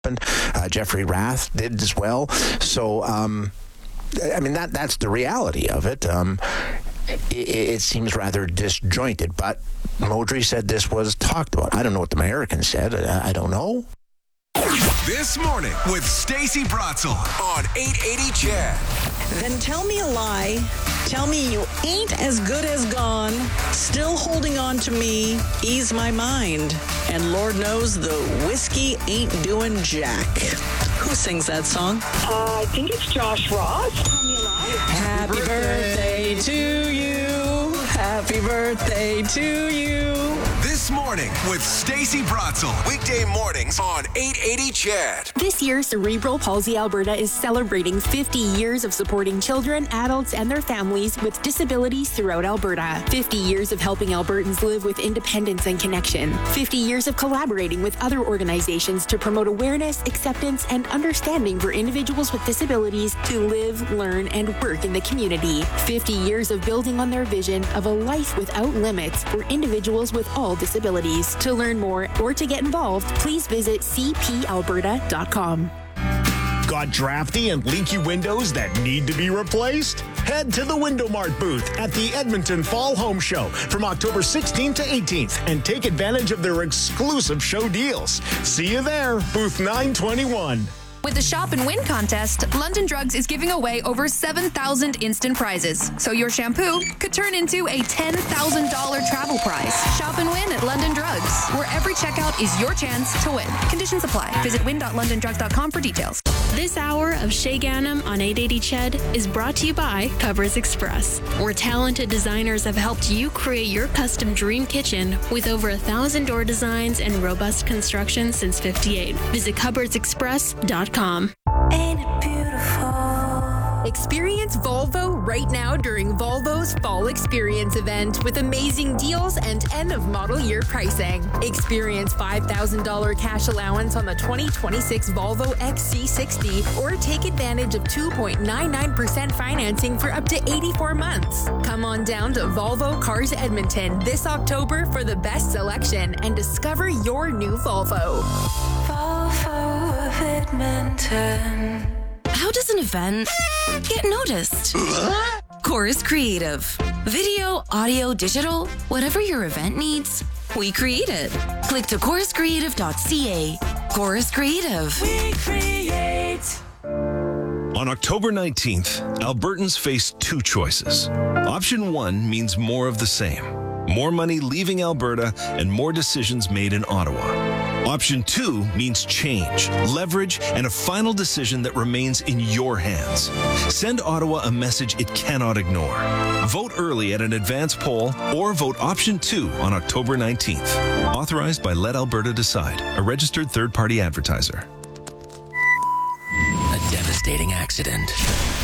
Jeffrey Rath did as well. So, that's the reality of it. It seems rather disjointed, but Modry said this was talked about. I don't know what the Americans said. I don't know. This morning with Stacey Bratzel on 880 CHED. Then tell me a lie. Tell me you ain't as good as gone. Still holding on to me. Ease my mind. And Lord knows the whiskey ain't doing jack. Who sings that song? I think it's Josh Ross. Tell me a lie. Happy birthday to you. Happy birthday to you. This morning with Stacey Bratzel. Weekday mornings on 880 CHED. This year, Cerebral Palsy Alberta is celebrating 50 years of supporting children, adults, and their families with disabilities throughout Alberta. 50 years of helping Albertans live with independence and connection. 50 years of collaborating with other organizations to promote awareness, acceptance, and understanding for individuals with disabilities to live, learn, and work in the community. 50 years of building on their vision of a life without limits for individuals with all disabilities. To learn more or to get involved, please visit cpalberta.com. Got drafty and leaky windows that need to be replaced? Head to the Window Mart booth at the Edmonton Fall Home Show from October 16th to 18th and take advantage of their exclusive show deals. See you there, booth 921. With the Shop and Win contest, London Drugs is giving away over 7,000 instant prizes. So your shampoo could turn into a $10,000 travel prize. Shop and win at London Drugs, where every checkout is your chance to win. Conditions apply. Visit win.londondrugs.com for details. This hour of Shay Ganem on 880 CHED is brought to you by Covers Express, where talented designers have helped you create your custom dream kitchen with over 1,000 door designs and robust construction since '58. Visit coversexpress.com. Ain't it beautiful? Experience Volvo right now during Volvo's Fall Experience event with amazing deals and end-of-model year pricing. Experience $5,000 cash allowance on the 2026 Volvo XC60 or take advantage of 2.99% financing for up to 84 months. Come on down to Volvo Cars Edmonton this October for the best selection and discover your new Volvo. Volvo of Edmonton. How does an event get noticed? Chorus Creative. Video, audio, digital, whatever your event needs, we create it. Click to choruscreative.ca. Chorus Creative. We create. On October 19th, Albertans face two choices. Option 1 means more of the same. More money leaving Alberta and more decisions made in Ottawa. Option 2 means change, leverage, and a final decision that remains in your hands. Send Ottawa a message it cannot ignore. Vote early at an advance poll or vote Option 2 on October 19th. Authorized by Let Alberta Decide, a registered third-party advertiser. A devastating accident.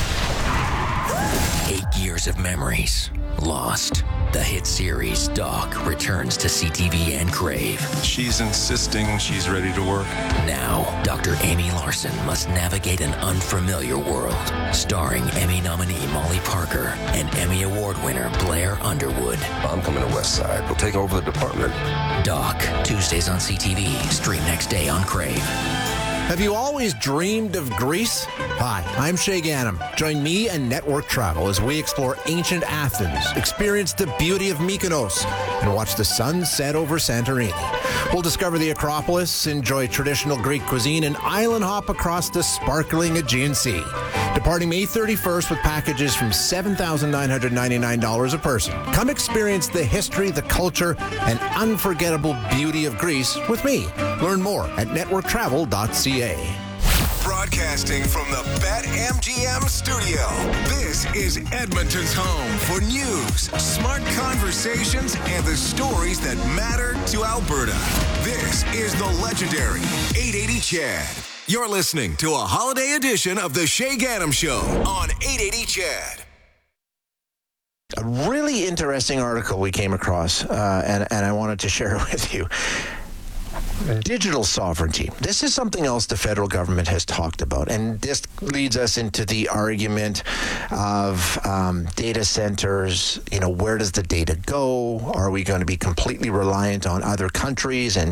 8 years of memories lost. The hit series Doc returns to CTV and Crave. She's insisting she's ready to work. Now, Dr. Amy Larson must navigate an unfamiliar world. Starring Emmy nominee Molly Parker and Emmy Award winner Blair Underwood. I'm coming to West Side. We'll take over the department. Doc, Tuesdays on CTV. Stream next day on Crave. Have you always dreamed of Greece? Hi, I'm Shay Ganem. Join me and Network Travel as we explore ancient Athens, experience the beauty of Mykonos, and watch the sun set over Santorini. We'll discover the Acropolis, enjoy traditional Greek cuisine, and island hop across the sparkling Aegean Sea. Departing May 31st with packages from $7,999 a person. Come experience the history, the culture, and unforgettable beauty of Greece with me. Learn more at networktravel.ca. Broadcasting from the BetMGM studio, this is Edmonton's home for news, smart conversations, and the stories that matter to Alberta. This is the legendary 880 CHED. You're listening to a holiday edition of the Shay Ganem Show on 880 CHED. A really interesting article we came across, and I wanted to share it with you. Digital sovereignty. This is something else the federal government has talked about, and this leads us into the argument of data centers. Where does the data go? Are we going to be completely reliant on other countries and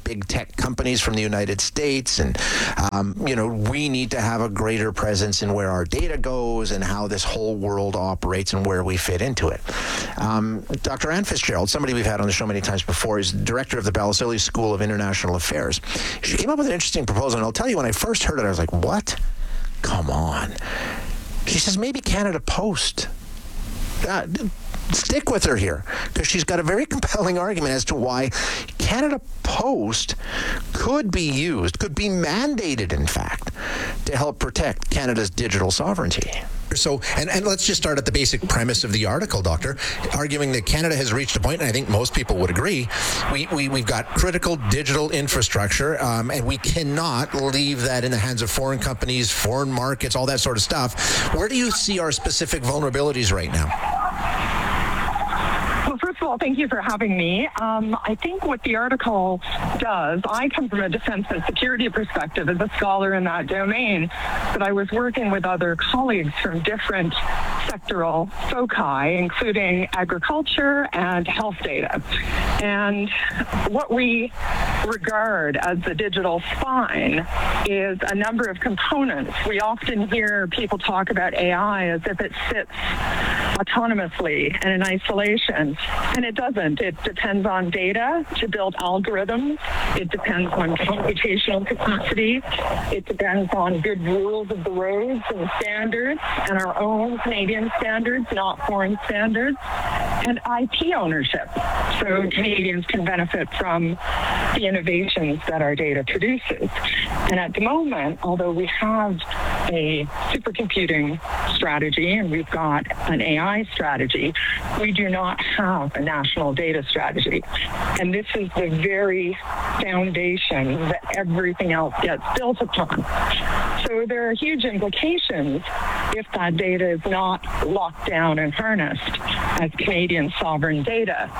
big tech companies from the United States. And, we need to have a greater presence in where our data goes and how this whole world operates and where we fit into it. Dr. Anne Fitzgerald, somebody we've had on the show many times before, is director of the Balsillie School of International Affairs. She came up with an interesting proposal, and I'll tell you, when I first heard it, I was like, what? Come on. She says, maybe Canada Post. Stick with her here, because she's got a very compelling argument as to why Canada Post could be mandated, in fact, to help protect Canada's digital sovereignty. So, and let's just start at the basic premise of the article, Doctor, arguing that Canada has reached a point, and I think most people would agree, we've got critical digital infrastructure, and we cannot leave that in the hands of foreign companies, foreign markets, all that sort of stuff. Where do you see our specific vulnerabilities right now? Well, first of all, thank you for having me. I think what the article does, I come from a defense and security perspective as a scholar in that domain, but I was working with other colleagues from different sectoral foci, including agriculture and health data. And what we regard as the digital spine is a number of components. We often hear people talk about AI as if it sits autonomously and in isolation. And it doesn't. It depends on data to build algorithms. It depends on computational capacity. It depends on good rules of the roads and standards, and our own Canadian standards, not foreign standards, and IP ownership. So Canadians can benefit from the innovations that our data produces. And at the moment, although we have a supercomputing strategy and we've got an AI strategy, we do not have a national data strategy. And this is the very foundation that everything else gets built upon. So there are huge implications if that data is not locked down and harnessed as Canadian sovereign data.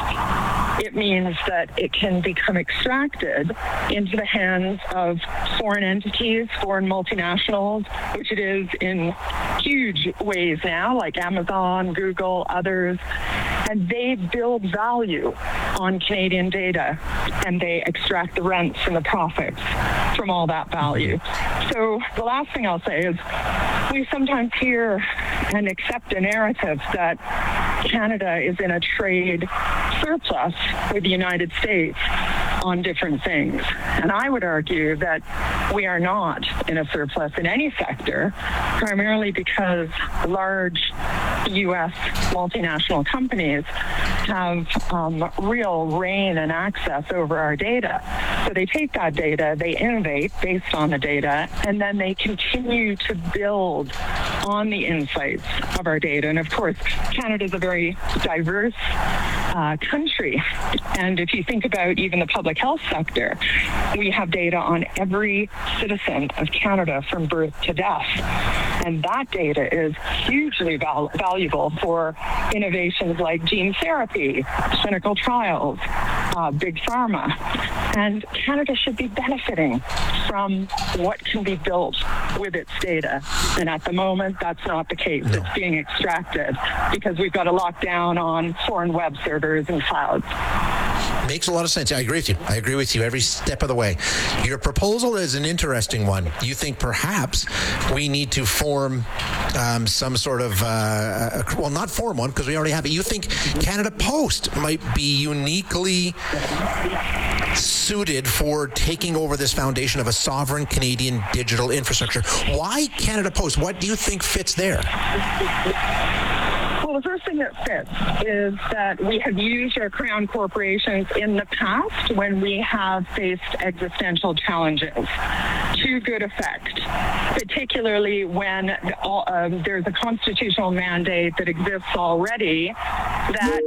It means that it can become extracted into the hands of foreign entities, foreign multinationals, which it is in huge ways now, like Amazon, Google, others, and they build value on Canadian data, and they extract the rents and the profits from all that value. So the last thing I'll say is we sometimes hear and accept a narrative that Canada is in a trade surplus with the United States on different things. And I would argue that we are not in a surplus in any sector, primarily because large U.S. multinational companies have real reign and access over our data. So they take that data, they innovate based on the data, and then they continue to build on the insights of our data. And of course, Canada is a very diverse country. And if you think about even the public health sector, we have data on every citizen of Canada from birth to death. And that data is hugely valuable for innovations like gene therapy, clinical trials, big pharma. And Canada should be benefiting from what can be built with its data. And at the moment, that's not the case. No. It's being extracted because we've got a lockdown on foreign web servers and clouds. Makes a lot of sense. I agree with you. I agree with you every step of the way. Your proposal is an interesting one. You think perhaps we need to form some sort of, well, not form one because we already have it. You think Canada Post might be uniquely suited for taking over this foundation of a sovereign Canadian digital infrastructure. Why Canada Post? What do you think fits there? Well, the first thing that fits is that we have used our crown corporations in the past when we have faced existential challenges to good effect, particularly when there's a constitutional mandate that exists already that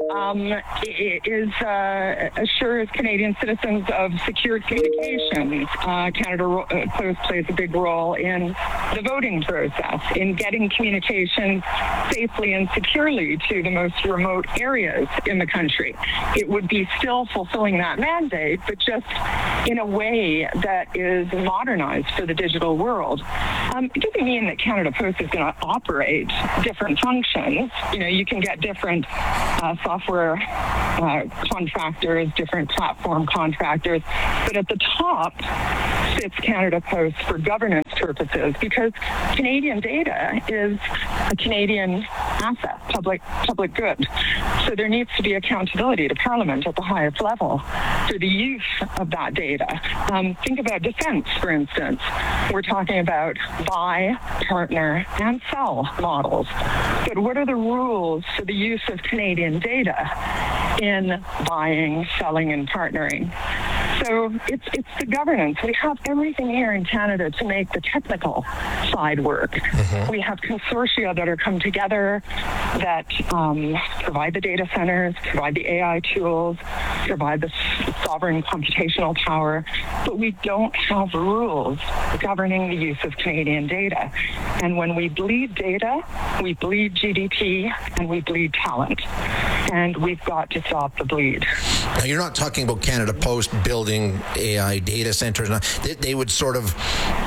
assures Canadian citizens of secure communications. Canada Post plays a big role in the voting process, in getting communications safely and securely to the most remote areas in the country. It would be still fulfilling that mandate, but just in a way that is modernized for the digital world. It doesn't mean that Canada Post is going to operate different functions. You can get different software contractors, different platform contractors, but at the top sits Canada Post for governance purposes, because Canadian data is a Canadian asset, public good. So there needs to be accountability to Parliament at the highest level for the use of that data. Think about defense, for instance. We're talking about buy, partner, and sell models. But what are the rules for the use of Canadian data in buying, selling, and partnering? So it's the governance. We have everything here in Canada to make the technical side work. Mm-hmm. We have consortia that are come together that provide the data centers, provide the AI tools, provide the sovereign computational power, but we don't have rules governing the use of Canadian data. And when we bleed data, we bleed GDP and we bleed talent. And we've got to stop the bleed. Now, you're not talking about Canada Post building AI data centers. They would sort of,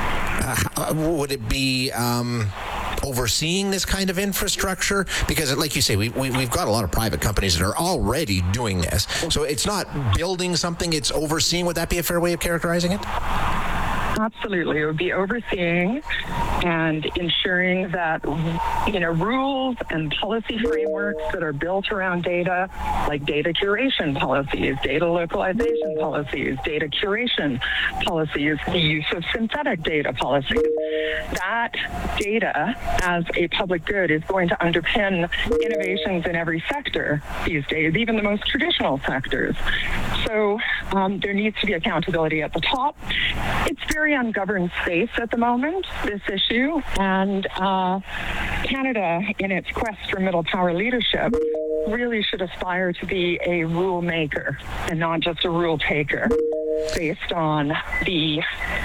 would it be overseeing this kind of infrastructure? Because like you say, we've got a lot of private companies that are already doing this. So it's not building something, it's overseeing. Would that be a fair way of characterizing it? Absolutely. It would be overseeing and ensuring that, rules and policy frameworks that are built around data, like data curation policies, data localization policies, data curation policies, the use of synthetic data policies. That data as a public good is going to underpin innovations in every sector these days, even the most traditional sectors. So there needs to be accountability at the top. It's very ungoverned space at the moment, this issue, and Canada, in its quest for middle power leadership, really should aspire to be a rule maker and not just a rule taker, based on the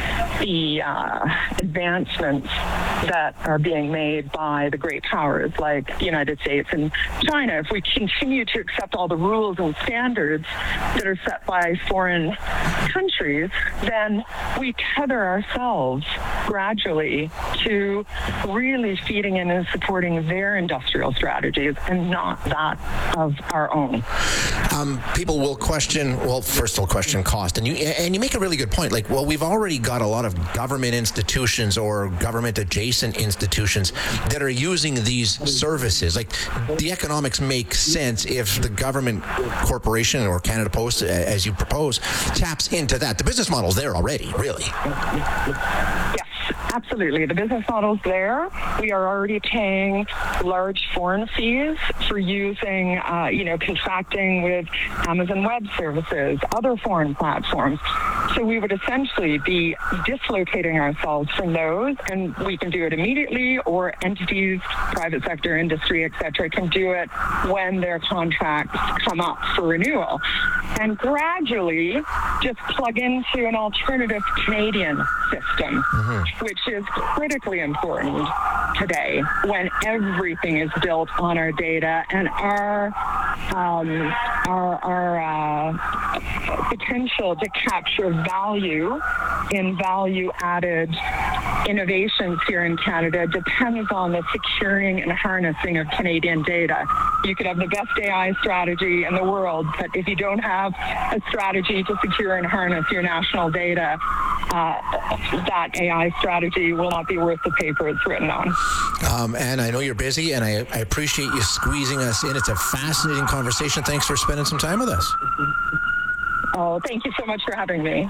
advancements that are being made by the great powers like the United States and China. If we continue to accept all the rules and standards that are set by foreign countries, then we tether ourselves gradually to really feeding in and supporting their industrial strategies and not that of our own. People will question, first they'll question cost. And you make a really good point. Like, we've already got a lot of government institutions or government adjacent institutions that are using these services. Like, the economics make sense if the government corporation or Canada Post, as you propose, taps into that. The business model's there already, really. Yes, absolutely. The business model's there. We are already paying large foreign fees for using, contracting with Amazon Web Services, other foreign platforms. So we would essentially be dislocating ourselves from those, and we can do it immediately, or entities, private sector, industry, et cetera, can do it when their contracts come up for renewal. And gradually just plug into an alternative Canadian system, which is critically important today when everything is built on our data and our potential to capture value in value-added innovations here in Canada depends on the securing and harnessing of Canadian data. You could have the best AI strategy in the world, but if you don't have a strategy to secure and harness your national data, that AI strategy will not be worth the paper it's written on. And I know you're busy, and I appreciate you squeezing us in. It's a fascinating conversation. Thanks for spending some time with us. Oh, thank you so much for having me.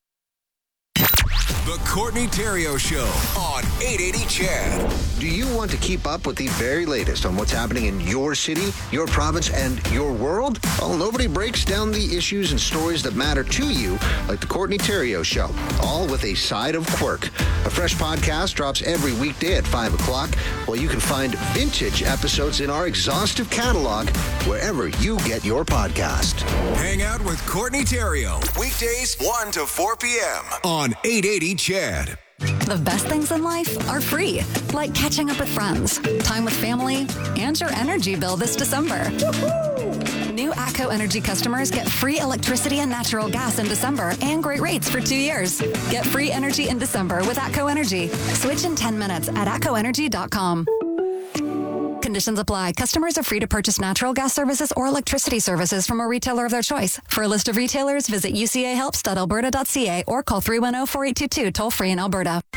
The Courtney Theriault Show on 880 CHED. Do you want to keep up with the very latest on what's happening in your city, your province, and your world? Well, nobody breaks down the issues and stories that matter to you like the Courtney Theriault Show, all with a side of quirk. A fresh podcast drops every weekday at 5 o'clock, while you can find vintage episodes in our exhaustive catalog wherever you get your podcast. Hang out with Courtney Theriault, weekdays 1 to 4 p.m. on 880 CHED. The best things in life are free, like catching up with friends, time with family, and your energy bill this December. New ATCO Energy customers get free electricity and natural gas in December and great rates for 2 years. Get free energy in December with ATCO Energy. Switch in 10 minutes at atcoenergy.com. Conditions apply. Customers are free to purchase natural gas services or electricity services from a retailer of their choice. For a list of retailers, visit ucahelps.alberta.ca or call 310-4822 toll-free in Alberta.